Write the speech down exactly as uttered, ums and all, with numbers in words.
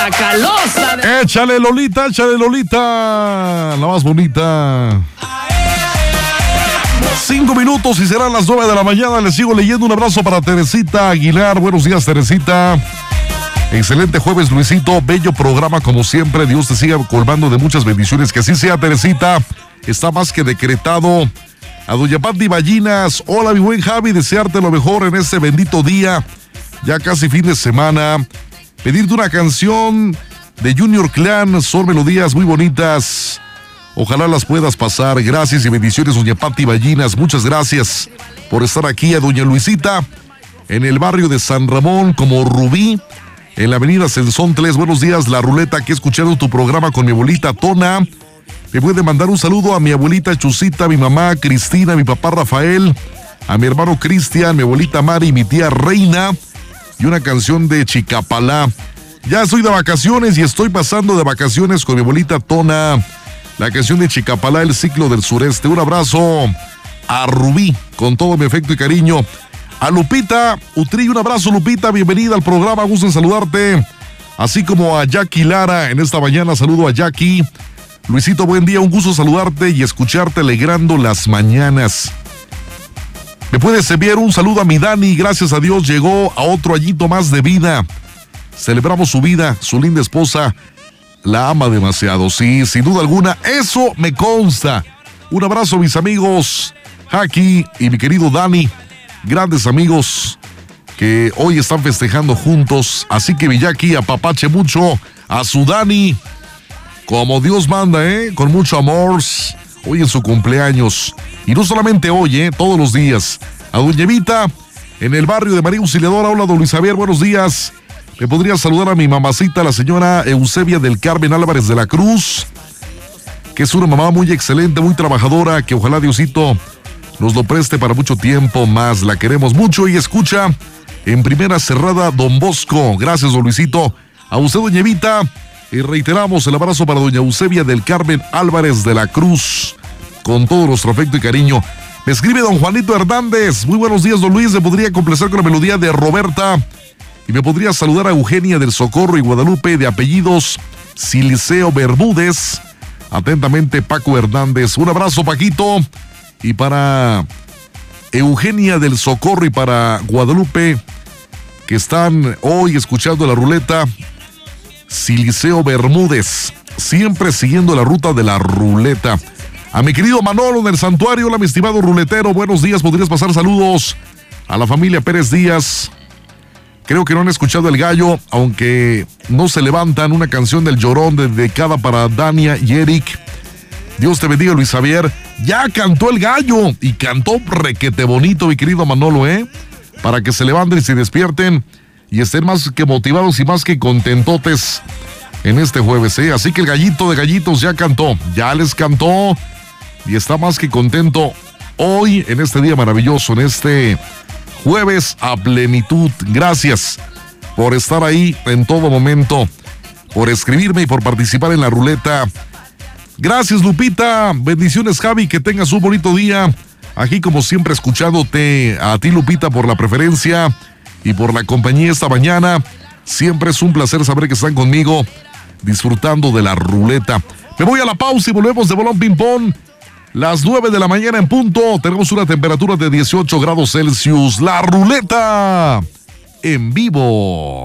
Sacalosa. De... Échale, Lolita, échale, Lolita. La más bonita. Cinco minutos y serán las nueve de la mañana. Les sigo leyendo. Un abrazo para Teresita Aguilar. Buenos días, Teresita. Excelente jueves, Luisito. Bello programa como siempre. Dios te siga colmando de muchas bendiciones. Que así sea, Teresita. Está más que decretado. A doña Patti Ballinas. Hola, mi buen Javi. Desearte lo mejor en este bendito día. Ya casi fin de semana. Pedirte una canción de Junior Clan. Son melodías muy bonitas. Ojalá las puedas pasar. Gracias y bendiciones, doña Patti Ballinas. Muchas gracias por estar aquí. A doña Luisita, en el barrio de San Ramón, como Rubí, en la avenida Sensontles. Buenos días, La Ruleta, que he escuchado tu programa con mi abuelita Tona. Me puede mandar un saludo a mi abuelita Chusita, mi mamá Cristina, mi papá Rafael, a mi hermano Cristian, mi abuelita Mari, mi tía Reina, y una canción de Chicapalá. Ya estoy de vacaciones y estoy pasando de vacaciones con mi abuelita Tona. La canción de Chicapalá, El Ciclo del Sureste. Un abrazo a Rubí, con todo mi afecto y cariño. A Lupita Utrillo, un abrazo, Lupita, bienvenida al programa, gusto en saludarte. Así como a Jackie Lara, en esta mañana saludo a Jackie. Luisito, buen día, un gusto saludarte y escucharte alegrando las mañanas. Me puedes enviar un saludo a mi Dani, gracias a Dios llegó a otro añito más de vida. Celebramos su vida, su linda esposa. La ama demasiado, sí, sin duda alguna, eso me consta. Un abrazo a mis amigos Jackie y mi querido Dani, grandes amigos que hoy están festejando juntos. Así que mi Jackie, apapache mucho a su Dani, como Dios manda, ¿eh? Con mucho amor, hoy en su cumpleaños. Y no solamente hoy, ¿eh? Todos los días. A doña Evita, en el barrio de María Auxiliadora. Hola, don Luis Javier, buenos días. ¿Me podría saludar a mi mamacita, la señora Eusebia del Carmen Álvarez de la Cruz? Que es una mamá muy excelente, muy trabajadora, que ojalá Diosito nos lo preste para mucho tiempo más. La queremos mucho y escucha en primera cerrada Don Bosco. Gracias, don Luisito. A usted, doña Evita, y reiteramos el abrazo para doña Eusebia del Carmen Álvarez de la Cruz, con todo nuestro afecto y cariño. Me escribe don Juanito Hernández. Muy buenos días, don Luis. ¿Me podría complacer con la melodía de Roberta? Y me podría saludar a Eugenia del Socorro y Guadalupe, de apellidos Siliceo Bermúdez. Atentamente, Paco Hernández. Un abrazo, Paquito. Y para Eugenia del Socorro y para Guadalupe, que están hoy escuchando la ruleta, Siliceo Bermúdez, siempre siguiendo la ruta de la ruleta. A mi querido Manolo del Santuario, hola mi estimado ruletero, buenos días, podrías pasar saludos a la familia Pérez Díaz. Creo que no han escuchado El Gallo, aunque no se levantan, una canción del Llorón dedicada para Dania y Eric. Dios te bendiga, Luis Javier. Ya cantó El Gallo y cantó requete bonito, mi querido Manolo, ¿eh? Para que se levanten y se despierten y estén más que motivados y más que contentotes en este jueves, ¿eh? Así que el gallito de gallitos ya cantó, ya les cantó y está más que contento hoy en este día maravilloso, en este jueves a plenitud. Gracias por estar ahí en todo momento, por escribirme y por participar en la ruleta. Gracias, Lupita. Bendiciones, Javi, que tengas un bonito día. Aquí, como siempre, escuchándote a ti, Lupita, por la preferencia y por la compañía esta mañana. Siempre es un placer saber que están conmigo disfrutando de la ruleta. Me voy a la pausa y volvemos de Bolón Ping Pong. Las nueve de la mañana en punto. Tenemos una temperatura de dieciocho grados Celsius. La ruleta en vivo.